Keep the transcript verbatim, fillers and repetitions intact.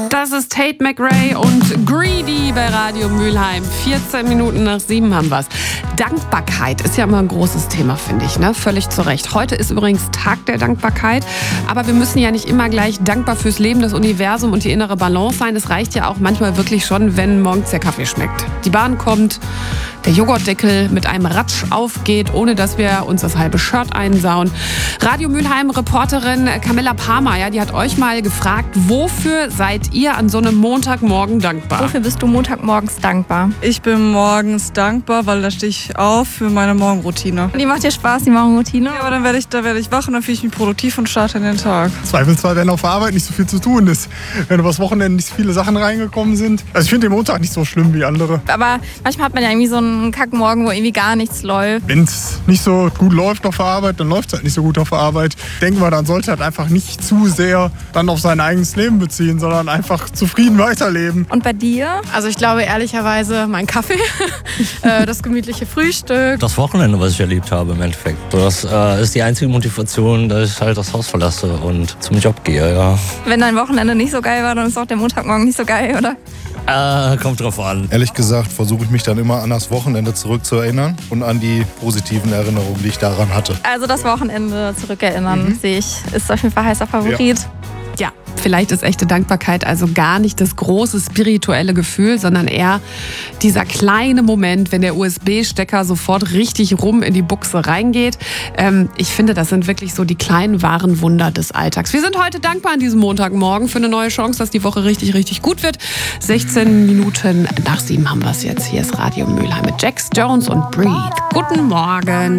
Das ist Tate McRae und Greedy bei Radio Mülheim. vierzehn Minuten nach sieben haben wir's. Dankbarkeit ist ja immer ein großes Thema, finde ich, ne? Völlig zu Recht. Heute ist übrigens Tag der Dankbarkeit. Aber wir müssen ja nicht immer gleich dankbar fürs Leben, das Universum und die innere Balance sein. Es reicht ja auch manchmal wirklich schon, wenn morgens der Kaffee schmeckt. Die Bahn kommt, der Joghurtdeckel mit einem Ratsch aufgeht, ohne dass wir uns das halbe Shirt einsauen. Radio Mülheim-Reporterin Camilla Parma, ja, die hat euch mal gefragt, wofür seid ihr an so einem Montagmorgen dankbar? Wofür bist du montagmorgens dankbar? Ich bin morgens dankbar, weil da stehe ich auf für meine Morgenroutine. Die macht dir Spaß, die Morgenroutine? Ja, aber dann werde ich, da werde ich wach und dann fühle ich mich produktiv und starte in den Tag. Zweifelsfall, wenn auf der Arbeit nicht so viel zu tun ist. Wenn übers Wochenende nicht so viele Sachen reingekommen sind. Also ich finde den Montag nicht so schlimm wie andere. Aber manchmal hat man ja irgendwie so einen Kackmorgen, wo irgendwie gar nichts läuft. Wenn es nicht so gut läuft auf der Arbeit, dann läuft es halt nicht so gut auf der Arbeit. Denken wir, dann sollte halt einfach nicht zu sehr dann auf sein eigenes Leben beziehen, sondern einfach zufrieden weiterleben. Und bei dir? Also ich glaube ehrlicherweise mein Kaffee, das gemütliche Frühstück. Das Wochenende, was ich erlebt habe im Endeffekt. Das äh, ist die einzige Motivation, dass ich halt das Haus verlasse und zum Job gehe, ja. Wenn dein Wochenende nicht so geil war, dann ist auch der Montagmorgen nicht so geil, oder? Äh, kommt drauf an. Ehrlich gesagt versuche ich mich dann immer an das Wochenende zurückzuerinnern und an die positiven Erinnerungen, die ich daran hatte. Also das Wochenende zurückerinnern, mhm. sehe ich, ist auf jeden Fall heißer Favorit. Ja. Ja, vielleicht ist echte Dankbarkeit also gar nicht das große spirituelle Gefühl, sondern eher dieser kleine Moment, wenn der U S B-Stecker sofort richtig rum in die Buchse reingeht. Ähm, ich finde, das sind wirklich so die kleinen wahren Wunder des Alltags. Wir sind heute dankbar an diesem Montagmorgen für eine neue Chance, dass die Woche richtig, richtig gut wird. sechzehn Minuten nach sieben haben wir es jetzt. Hier ist Radio Mülheim mit Jax Jones und Breathe. Guten Morgen.